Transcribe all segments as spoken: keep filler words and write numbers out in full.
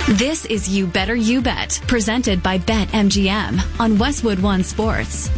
This is You Better You Bet, presented by BetMGM on Westwood One Sports.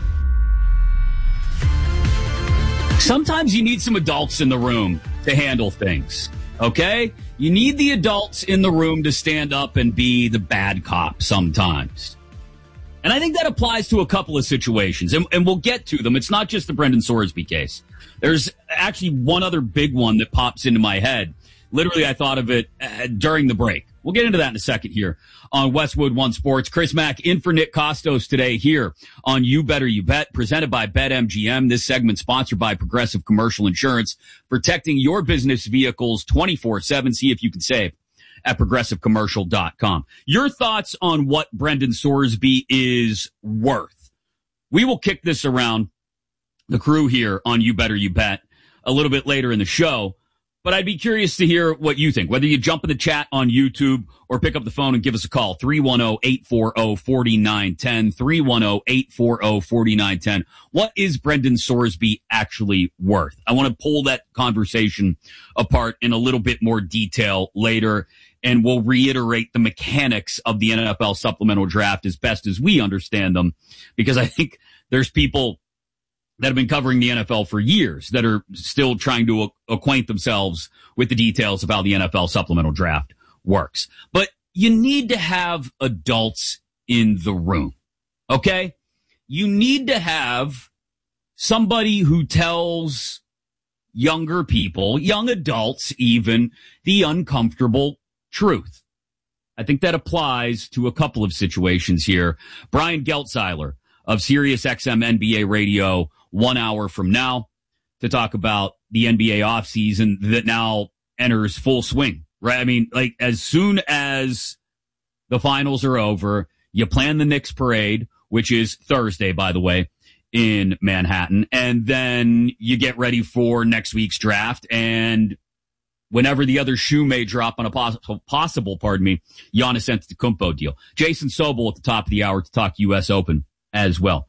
Sometimes you need some adults in the room to handle things, okay? You need the adults in the room to stand up and be the bad cop sometimes. And I think that applies to a couple of situations, and, and we'll get to them. It's not just the Brendan Sorsby case. There's actually one other big one that pops into my head. Literally, I thought of it uh, during the break. We'll get into that in a second here on Westwood One Sports. Chris Mack in for Nick Costos today here on You Better You Bet, presented by BetMGM. This segment sponsored by Progressive Commercial Insurance, protecting your business vehicles twenty-four seven. See if you can save at progressive commercial dot com. Your thoughts on what Brendan Sorsby is worth. We will kick this around the crew here on You Better You Bet a little bit later in the show. But I'd be curious to hear what you think, whether you jump in the chat on YouTube or pick up the phone and give us a call, three one zero, eight four zero, four nine one zero, three one zero, eight four zero, four nine one zero. What is Brendan Sorsby actually worth? I want to pull that conversation apart in a little bit more detail later, and we'll reiterate the mechanics of the N F L supplemental draft as best as we understand them, because I think there's people that have been covering the N F L for years that are still trying to acquaint themselves with the details of how the N F L supplemental draft works. But you need to have adults in the room, okay? You need to have somebody who tells younger people, young adults even, the uncomfortable truth. I think that applies to a couple of situations here. Brian Geltzeiler of SiriusXM N B A Radio, one hour from now, to talk about the N B A offseason that now enters full swing, right? I mean, like, as soon as the finals are over, you plan the Knicks parade, which is Thursday, by the way, in Manhattan, and then you get ready for next week's draft, and whenever the other shoe may drop on a possible, possible pardon me, Giannis Antetokounmpo deal. Jason Sobel at the top of the hour to talk U S Open as well.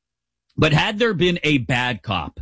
But had there been a bad cop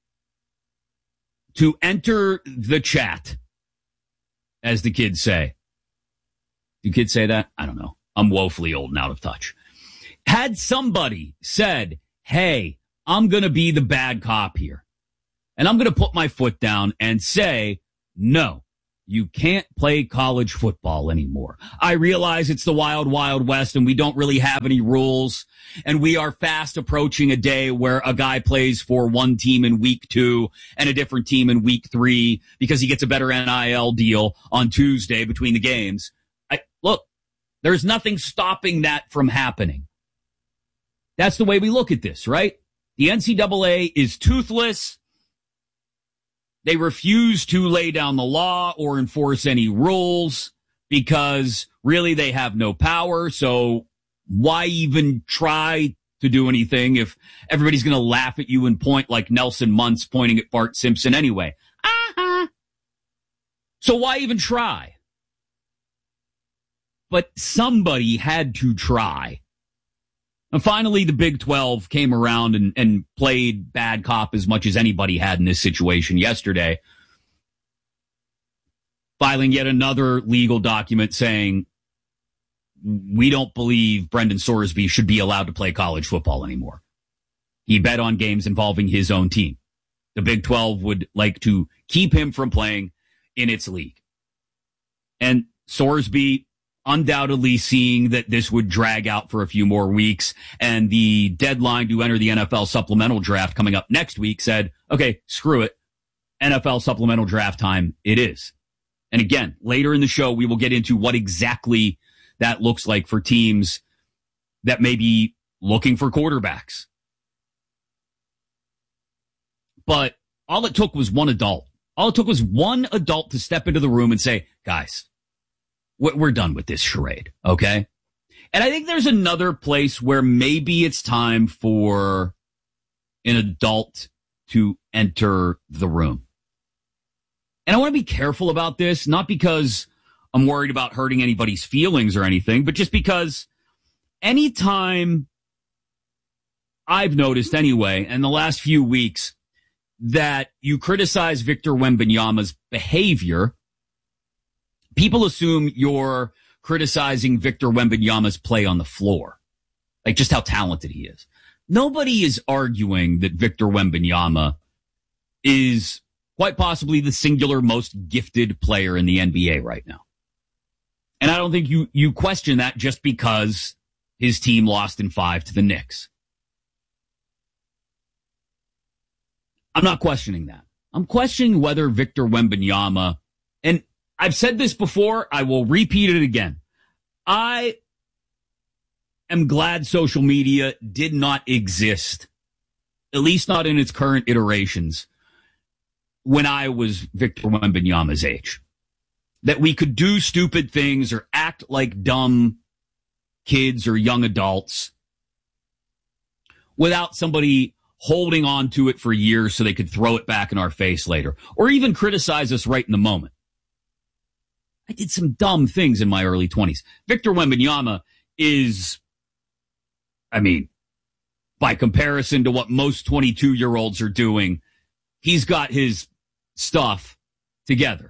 to enter the chat, as the kids say, do kids say that? I don't know. I'm woefully old and out of touch. Had somebody said, hey, I'm going to be the bad cop here, and I'm going to put my foot down and say, no, you can't play college football anymore. I realize it's the wild, wild west, and we don't really have any rules, and we are fast approaching a day where a guy plays for one team in week two and a different team in week three because he gets a better N I L deal on Tuesday between the games. I, look, there's nothing stopping that from happening. That's the way we look at this, right? The N C double A is toothless. They refuse to lay down the law or enforce any rules because really they have no power. So why even try to do anything if everybody's going to laugh at you and point like Nelson Muntz pointing at Bart Simpson anyway? Uh-huh. So why even try? But somebody had to try. And finally, the Big twelve came around and, and played bad cop as much as anybody had in this situation yesterday, filing yet another legal document saying, we don't believe Brendan Sorsby should be allowed to play college football anymore. He bet on games involving his own team. The Big twelve would like to keep him from playing in its league. And Sorsby, undoubtedly seeing that this would drag out for a few more weeks, and the deadline to enter the N F L supplemental draft coming up next week, said, okay, screw it. N F L supplemental draft time it is. And again, later in the show, we will get into what exactly that looks like for teams that may be looking for quarterbacks. But all it took was one adult. All it took was one adult to step into the room and say, guys, we're done with this charade, okay? And I think there's another place where maybe it's time for an adult to enter the room. And I want to be careful about this, not because I'm worried about hurting anybody's feelings or anything, but just because anytime I've noticed anyway, in the last few weeks, that you criticize Victor Wembanyama's behavior, people assume you're criticizing Victor Wembanyama's play on the floor, like just how talented he is. Nobody is arguing that Victor Wembanyama is quite possibly the singular most gifted player in the N B A right now. And I don't think you, you question that just because his team lost in five to the Knicks. I'm not questioning that. I'm questioning whether Victor Wembanyama, and I've said this before, I will repeat it again. I am glad social media did not exist, at least not in its current iterations, when I was Victor Wembanyama's age. That we could do stupid things or act like dumb kids or young adults without somebody holding on to it for years so they could throw it back in our face later or even criticize us right in the moment. I did some dumb things in my early twenties. Victor Wembanyama is, I mean, by comparison to what most twenty-two-year-olds are doing, he's got his stuff together.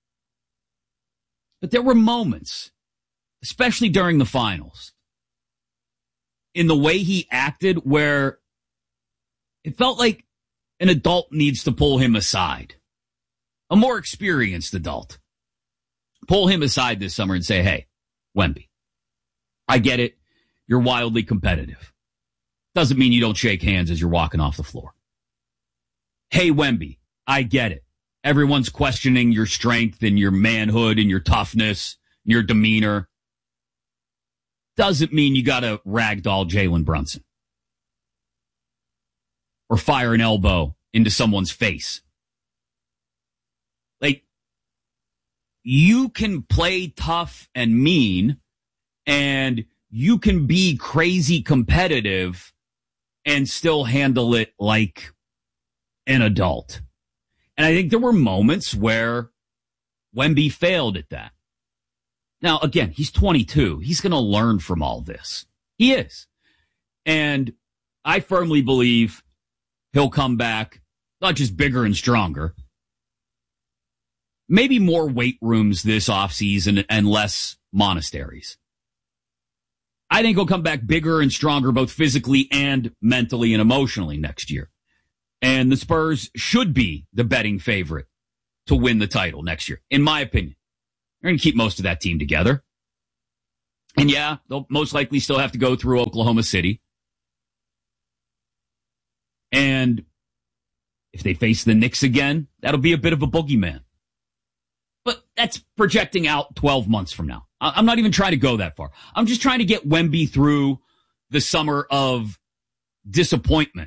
But there were moments, especially during the finals, in the way he acted where it felt like an adult needs to pull him aside. A more experienced adult. Pull him aside this summer and say, hey, Wemby, I get it. You're wildly competitive. Doesn't mean you don't shake hands as you're walking off the floor. Hey, Wemby, I get it. Everyone's questioning your strength and your manhood and your toughness, and your demeanor. Doesn't mean you got to ragdoll Jalen Brunson. Or fire an elbow into someone's face. Like, you can play tough and mean, and you can be crazy competitive and still handle it like an adult. And I think there were moments where Wemby failed at that. Now, again, he's twenty-two. He's going to learn from all this. He is. And I firmly believe he'll come back, not just bigger and stronger, maybe more weight rooms this offseason and less monasteries. I think he'll come back bigger and stronger, both physically and mentally and emotionally next year. And the Spurs should be the betting favorite to win the title next year, in my opinion. They're going to keep most of that team together. And yeah, they'll most likely still have to go through Oklahoma City. And if they face the Knicks again, that'll be a bit of a boogeyman. But that's projecting out twelve months from now. I'm not even trying to go that far. I'm just trying to get Wemby through the summer of disappointment.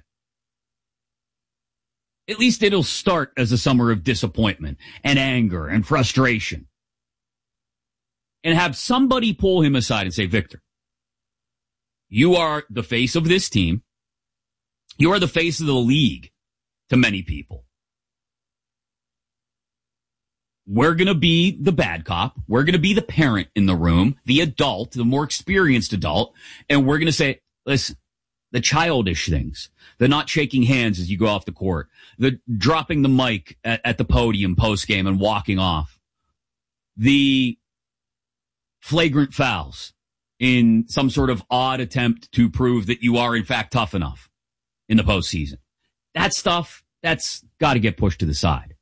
At least it'll start as a summer of disappointment and anger and frustration. And have somebody pull him aside and say, Victor, you are the face of this team. You are the face of the league to many people. We're going to be the bad cop. We're going to be the parent in the room, the adult, the more experienced adult. And we're going to say, listen, the childish things, the not shaking hands as you go off the court, the dropping the mic at, at the podium post game and walking off, the flagrant fouls in some sort of odd attempt to prove that you are in fact tough enough in the postseason. That stuff, that's got to get pushed to the side.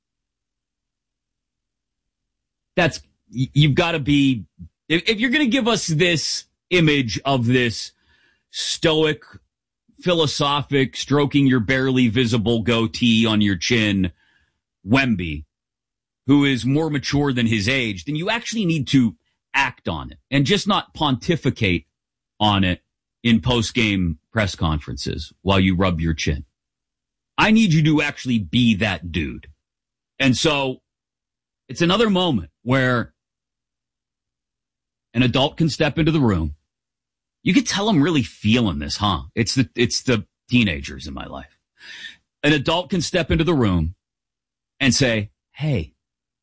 That's, you've got to be, if, if you're going to give us this image of this stoic, philosophic, stroking your barely visible goatee on your chin, Wemby, who is more mature than his age, then you actually need to act on it and just not pontificate on it in post-game press conferences while you rub your chin. I need you to actually be that dude. And so it's another moment where an adult can step into the room. You can tell I'm really feeling this, huh? It's the, it's the teenagers in my life. An adult can step into the room and say, hey,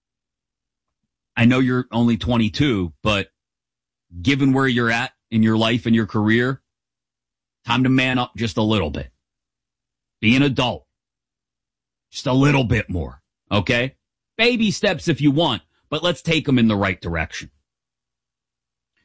I know you're only twenty-two, but given where you're at in your life and your career, time to man up just a little bit. Be an adult. Just a little bit more, okay? Baby steps if you want, but let's take them in the right direction.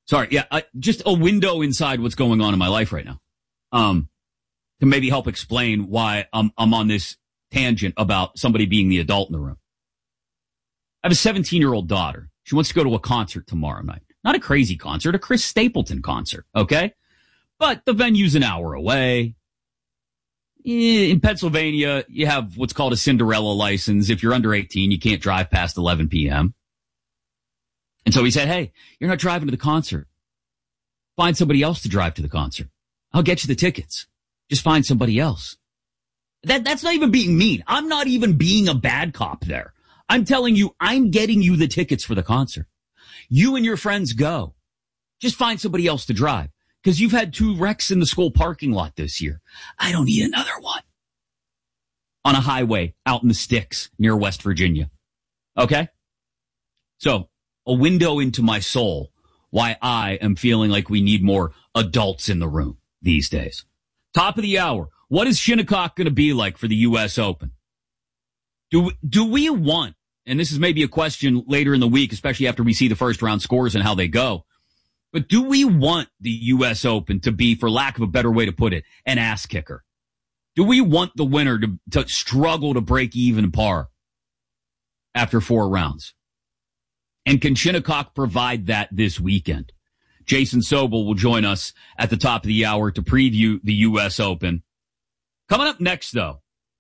Sorry, yeah, uh, just a window inside what's going on in my life right now. Um, to maybe help explain why I'm, I'm on this tangent about somebody being the adult in the room. I have a seventeen-year-old daughter. She wants to go to a concert tomorrow night. Not a crazy concert, a Chris Stapleton concert, okay? But the venue's an hour away. In Pennsylvania, you have what's called a Cinderella license. If you're under eighteen, you can't drive past eleven p.m. And so he said, hey, you're not driving to the concert. Find somebody else to drive to the concert. I'll get you the tickets. Just find somebody else. That That's not even being mean. I'm not even being a bad cop there. I'm telling you, I'm getting you the tickets for the concert. You and your friends go. Just find somebody else to drive. Because you've had two wrecks in the school parking lot this year. I don't need another one. On a highway out in the sticks near West Virginia. Okay? So, a window into my soul, why I am feeling like we need more adults in the room these days. Top of the hour. What is Shinnecock going to be like for the U S Open? Do, do we want, and this is maybe a question later in the week, especially after we see the first round scores and how they go, but do we want the U S Open to be, for lack of a better way to put it, an ass kicker? Do we want the winner to, to struggle to break even par after four rounds? And can Shinnecock provide that this weekend? Jason Sobel will join us at the top of the hour to preview the U S Open. Coming up next, though,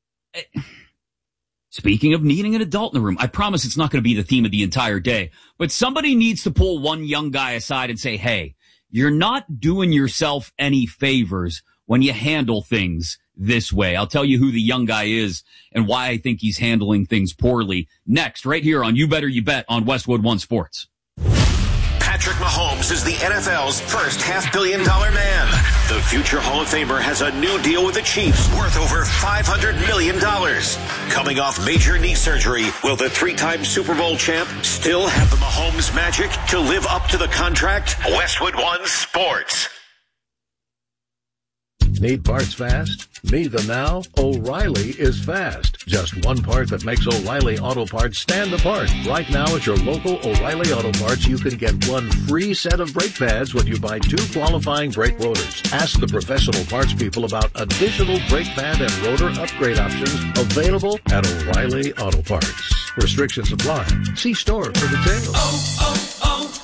speaking of needing an adult in the room, I promise it's not going to be the theme of the entire day, but somebody needs to pull one young guy aside and say, hey, you're not doing yourself any favors when you handle things this way. I'll tell you who the young guy is and why I think he's handling things poorly next, right here on You Better You Bet on Westwood One Sports. Patrick Mahomes is the N F L's first half-billion dollar man. The future Hall of Famer has a new deal with the Chiefs worth over five hundred million dollars. Coming off major knee surgery, will the three-time Super Bowl champ still have the Mahomes magic to live up to the contract? Westwood One Sports. Need parts fast? Need them now? O'Reilly is fast. Just one part that makes O'Reilly Auto Parts stand apart. Right now at your local O'Reilly Auto Parts, you can get one free set of brake pads when you buy two qualifying brake rotors. Ask the professional parts people about additional brake pad and rotor upgrade options available at O'Reilly Auto Parts. Restrictions apply. See store for details. Oh,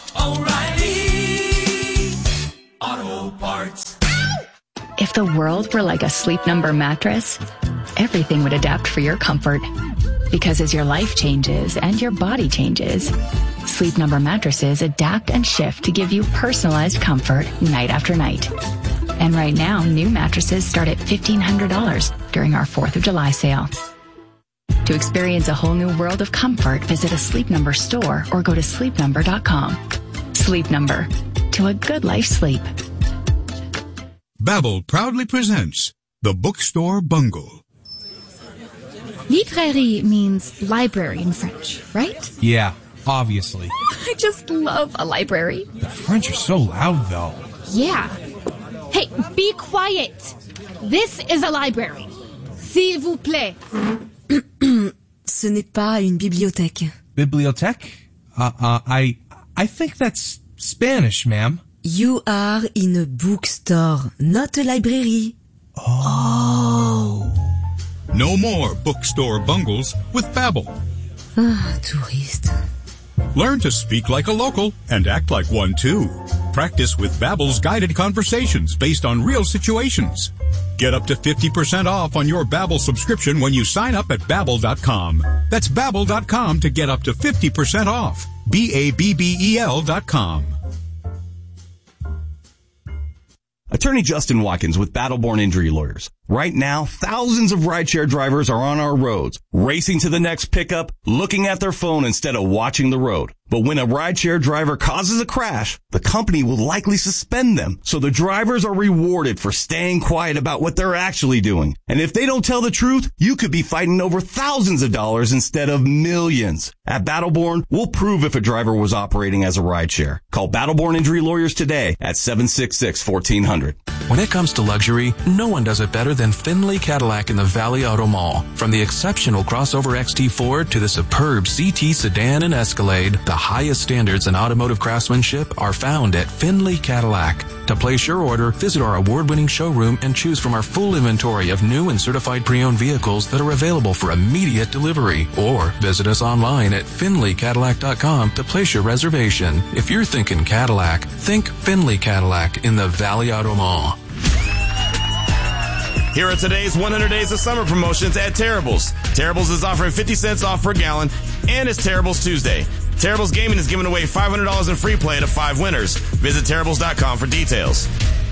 oh, oh, O'Reilly Auto Parts. If the world were like a Sleep Number mattress, everything would adapt for your comfort. Because as your life changes and your body changes, Sleep Number mattresses adapt and shift to give you personalized comfort night after night. And right now, new mattresses start at fifteen hundred dollars during our fourth of July sale. To experience a whole new world of comfort, visit a Sleep Number store or go to sleep number dot com. Sleep Number. To a good life sleep. Babbel proudly presents The Bookstore Bungle. Librairie means library in French, right? Yeah, obviously. I just love a library. The French are so loud, though. Yeah. Hey, be quiet. This is a library. S'il vous plaît. Ce n'est pas une bibliothèque. Bibliothèque? Uh, uh, I, I think that's Spanish, ma'am. You are in a bookstore, not a library. Oh. No more bookstore bungles with Babbel. Ah, touriste. Learn to speak like a local and act like one too. Practice with Babbel's guided conversations based on real situations. Get up to fifty percent off on your Babbel subscription when you sign up at babbel dot com. That's babbel dot com to get up to fifty percent off. B A B B E L dot com. Attorney Justin Watkins with Battleborn Injury Lawyers. Right now, thousands of rideshare drivers are on our roads, racing to the next pickup, looking at their phone instead of watching the road. But when a rideshare driver causes a crash, the company will likely suspend them. So the drivers are rewarded for staying quiet about what they're actually doing. And if they don't tell the truth, you could be fighting over thousands of dollars instead of millions. At Battleborn, we'll prove if a driver was operating as a rideshare. Call Battleborn Injury Lawyers today at seven six six, one four zero zero. When it comes to luxury, no one does it better than Findlay Cadillac in the Valley Auto Mall. From the exceptional crossover X T Ford to the superb C T sedan and Escalade, the highest standards in automotive craftsmanship are found at Findlay Cadillac. To place your order, visit our award-winning showroom and choose from our full inventory of new and certified pre-owned vehicles that are available for immediate delivery. Or visit us online at Findlay Cadillac dot com to place your reservation. If you're thinking Cadillac, think Findlay Cadillac in the Valley Auto Mall. Here are today's one hundred Days of Summer promotions at Terrible's. Terrible's is offering fifty cents off per gallon, and it's Terrible's Tuesday. Terrible's Gaming is giving away five hundred dollars in free play to five winners. Visit Terrible's dot com for details.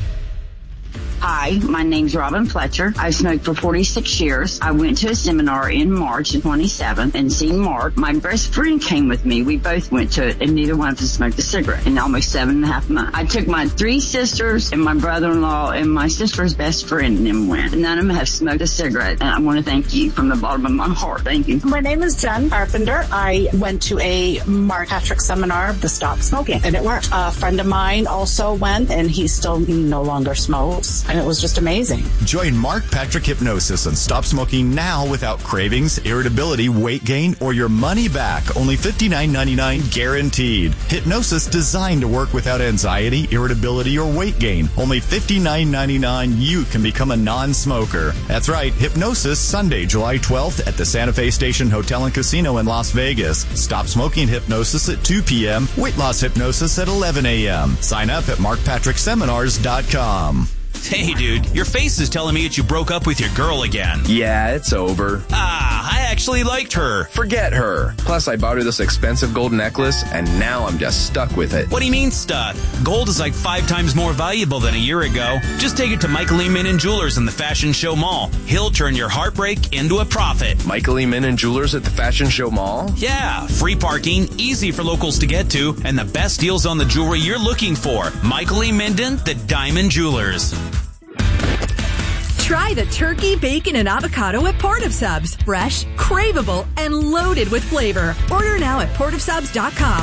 Hi, my name's Robin Fletcher. I've smoked for forty-six years. I went to a seminar in March of twenty-seven and seen Mark. My best friend came with me. We both went to it, and neither one of us smoked a cigarette in almost seven and a half months. I took my three sisters and my brother-in-law and my sister's best friend and them went. None of them have smoked a cigarette, and I want to thank you from the bottom of my heart. Thank you. My name is Jen Carpenter. I went to a Mark Patrick seminar, the Stop Smoking, and it worked. A friend of mine also went, and he still no longer smokes. And it was just amazing. Join Mark Patrick Hypnosis and stop smoking now without cravings, irritability, weight gain, or your money back. Only fifty-nine ninety-nine guaranteed. Hypnosis designed to work without anxiety, irritability, or weight gain. Only fifty-nine ninety-nine. You can become a non-smoker. That's right. Hypnosis Sunday, July twelfth at the Santa Fe Station Hotel and Casino in Las Vegas. Stop smoking hypnosis at two p.m. Weight loss hypnosis at eleven a.m. Sign up at mark patrick seminars dot com. Hey, dude, your face is telling me that you broke up with your girl again. Yeah, it's over. Ah, I actually liked her. Forget her. Plus, I bought her this expensive gold necklace, and now I'm just stuck with it. What do you mean stuck? Gold is like five times more valuable than a year ago. Just take it to Michael E. Minnan Jewelers in the Fashion Show Mall. He'll turn your heartbreak into a profit. Michael E. Minnan Jewelers at the Fashion Show Mall? Yeah, free parking, easy for locals to get to, and the best deals on the jewelry you're looking for. Michael E. Minden, the Diamond Jewelers. Try the turkey, bacon, and avocado at Port of Subs. Fresh, craveable, and loaded with flavor. Order now at port of subs dot com.